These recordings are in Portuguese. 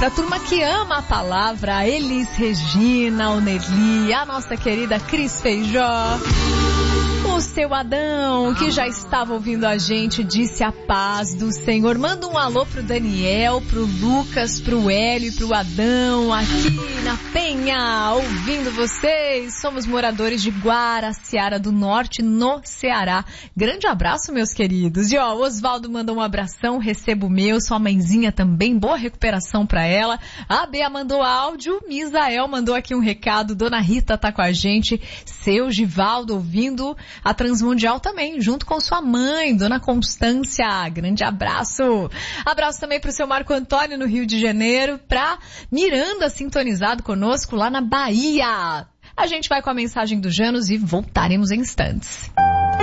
Pra turma que ama a palavra, a Elis Regina, o Nerli, a nossa querida Cris Feijó, o seu Adão, que já estava ouvindo a gente, disse a paz do Senhor. Manda um alô pro Daniel, pro Lucas, pro Hélio e pro Adão, aqui na Penha, ouvindo vocês. Somos moradores de Guaraciara do Norte, no Ceará. Grande abraço, meus queridos. E ó, o Osvaldo mandou um abração, recebo o meu, sua mãezinha também, boa recuperação pra ela. A Bea mandou áudio, Misael mandou aqui um recado, Dona Rita tá com a gente, seu Givaldo ouvindo a Transmundial também, junto com sua mãe, Dona Constância. Grande abraço. Abraço também pro seu Marco Antônio no Rio de Janeiro, pra Miranda sintonizado conosco lá na Bahia. A gente vai com a mensagem do Janos e voltaremos em instantes.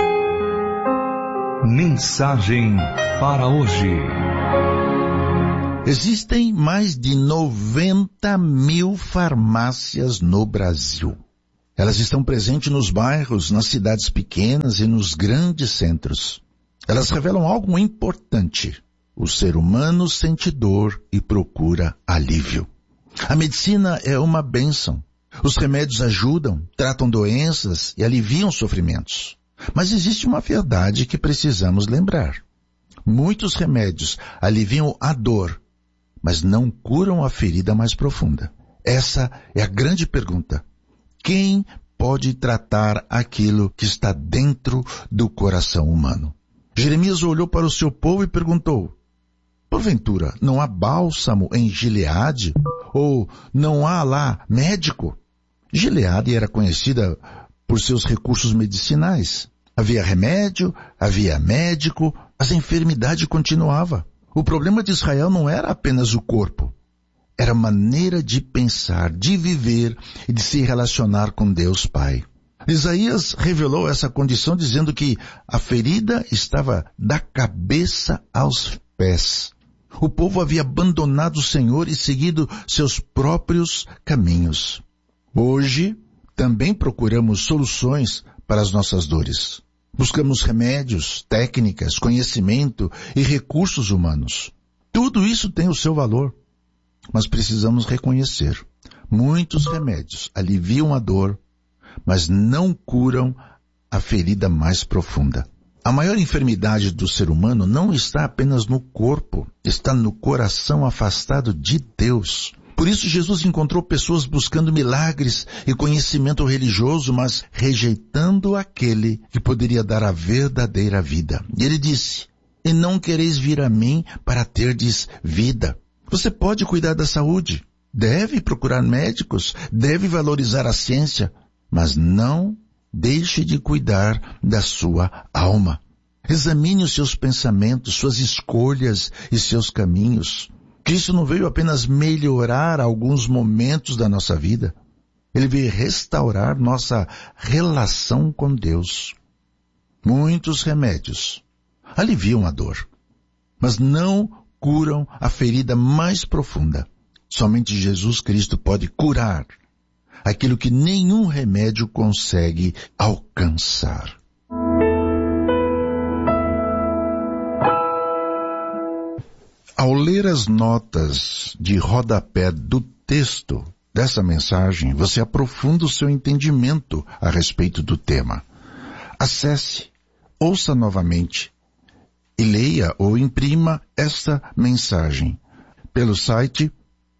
Mensagem para hoje. Existem mais de 90 mil farmácias no Brasil. Elas estão presentes nos bairros, nas cidades pequenas e nos grandes centros. Elas revelam algo importante. O ser humano sente dor e procura alívio. A medicina é uma bênção. Os remédios ajudam, tratam doenças e aliviam sofrimentos. Mas existe uma verdade que precisamos lembrar. Muitos remédios aliviam a dor, mas não curam a ferida mais profunda. Essa é a grande pergunta. Quem pode tratar aquilo que está dentro do coração humano? Jeremias olhou para o seu povo e perguntou: porventura, não há bálsamo em Gileade? Ou não há lá médico? Gileade era conhecida por seus recursos medicinais. Havia remédio, havia médico, mas a enfermidade continuava. O problema de Israel não era apenas o corpo. Era a maneira de pensar, de viver e de se relacionar com Deus Pai. Isaías revelou essa condição dizendo que a ferida estava da cabeça aos pés. O povo havia abandonado o Senhor e seguido seus próprios caminhos. Hoje, também procuramos soluções para as nossas dores. Buscamos remédios, técnicas, conhecimento e recursos humanos. Tudo isso tem o seu valor. Mas precisamos reconhecer, muitos remédios aliviam a dor, mas não curam a ferida mais profunda. A maior enfermidade do ser humano não está apenas no corpo, está no coração afastado de Deus. Por isso Jesus encontrou pessoas buscando milagres e conhecimento religioso, mas rejeitando aquele que poderia dar a verdadeira vida. E ele disse: e não quereis vir a mim para terdes vida. Você pode cuidar da saúde, deve procurar médicos, deve valorizar a ciência, mas não deixe de cuidar da sua alma. Examine os seus pensamentos, suas escolhas e seus caminhos. Cristo não veio apenas melhorar alguns momentos da nossa vida. Ele veio restaurar nossa relação com Deus. Muitos remédios aliviam a dor, mas não curam a ferida mais profunda. Somente Jesus Cristo pode curar aquilo que nenhum remédio consegue alcançar. Ao ler as notas de rodapé do texto dessa mensagem, você aprofunda o seu entendimento a respeito do tema. Acesse, ouça novamente e leia ou imprima esta mensagem pelo site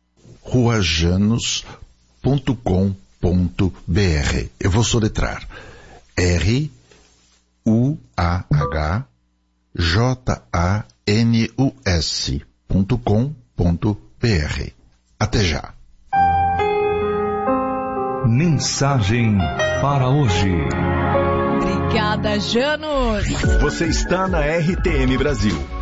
ruajanus.com.br. Eu vou soletrar: ruajanus.com.br. Até já. Mensagem para hoje. Obrigada, Janos. Você está na RTM Brasil.